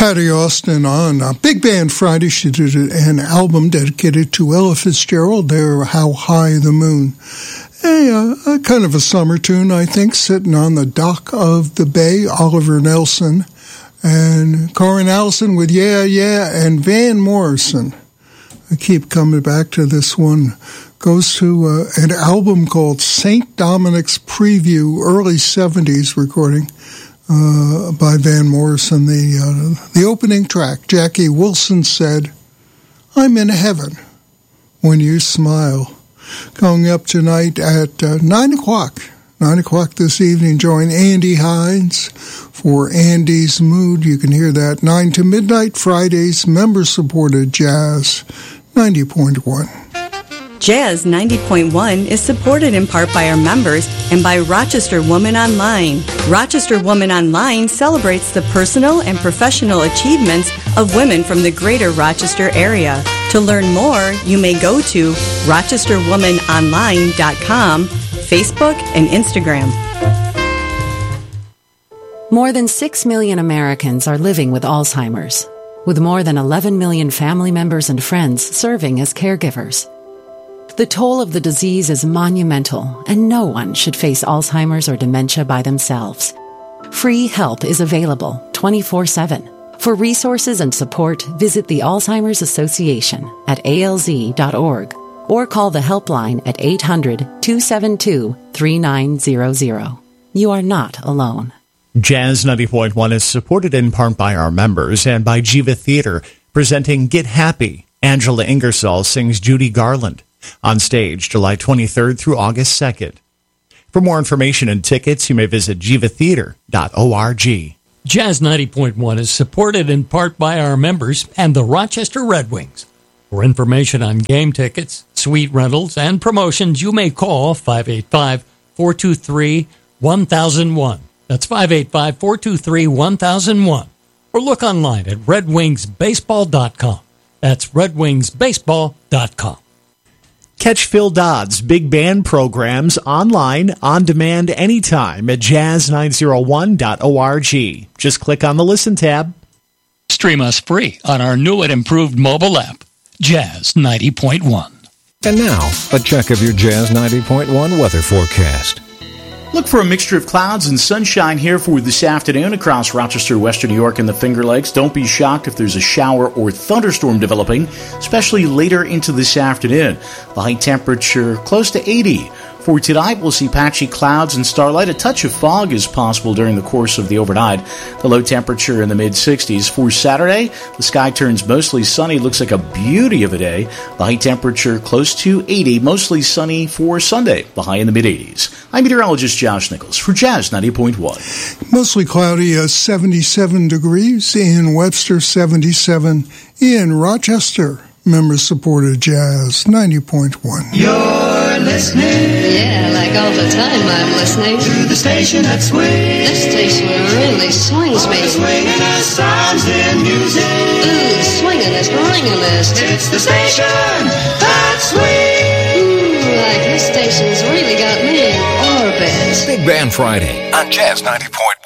Patty Austin on Big Band Friday. She did an album dedicated to Ella Fitzgerald, there, How High the Moon. A kind of a summer tune, I think, sitting on the dock of the bay. Oliver Nelson and Corin Allison with Yeah, Yeah, and Van Morrison. I keep coming back to this one. Goes to an album called St. Dominic's Preview, early 70s recording. By Van Morrison, the opening track. Jackie Wilson said, "I'm in heaven when you smile." Going up tonight at 9 o'clock. 9 o'clock this evening, join Andy Hines for Andy's Mood. You can hear that 9 to midnight, Fridays, member-supported Jazz 90.1. Jazz 90.1 is supported in part by our members and by Rochester Woman Online. Rochester Woman Online celebrates the personal and professional achievements of women from the greater Rochester area. To learn more, you may go to rochesterwomanonline.com, Facebook, and Instagram. More than 6 million Americans are living with Alzheimer's, with more than 11 million family members and friends serving as caregivers. The toll of the disease is monumental, and no one should face Alzheimer's or dementia by themselves. Free help is available 24/7. For resources and support, visit the Alzheimer's Association at alz.org or call the helpline at 800-272-3900. You are not alone. Jazz 90.1 is supported in part by our members and by Jiva Theater, presenting Get Happy. Angela Ingersoll sings Judy Garland. On stage, July 23rd through August 2nd. For more information and tickets, you may visit jivatheater.org. Jazz 90.1 is supported in part by our members and the Rochester Red Wings. For information on game tickets, suite rentals, and promotions, you may call 585-423-1001. That's 585-423-1001. Or look online at redwingsbaseball.com. That's redwingsbaseball.com. Catch Phil Dodd's Big Band programs online, on demand, anytime at jazz901.org. Just click on the Listen tab. Stream us free on our new and improved mobile app, Jazz 90.1. And now, a check of your Jazz 90.1 weather forecast. Look for a mixture of clouds and sunshine here for this afternoon across Rochester, Western New York, and the Finger Lakes. Don't be shocked if there's a shower or thunderstorm developing, especially later into this afternoon. The high temperature close to 80. For tonight, we'll see patchy clouds and starlight. A touch of fog is possible during the course of the overnight. The low temperature in the mid-60s. For Saturday, the sky turns mostly sunny. Looks like a beauty of a day. The high temperature close to 80. Mostly sunny for Sunday. The high in the mid-80s. I'm meteorologist Josh Nichols for Jazz 90.1. Mostly cloudy, 77 degrees in Webster, 77 in Rochester. Member-supported Jazz 90.1. You're listening. Yeah, like all the time I'm listening. To the station that swings. This station really swings me. Swinging as sounds in music. Ooh, swinging is ringing-ist. It's the station that swings. Ooh, like this station's really got me in orbit. Big Band Friday on Jazz 90.1.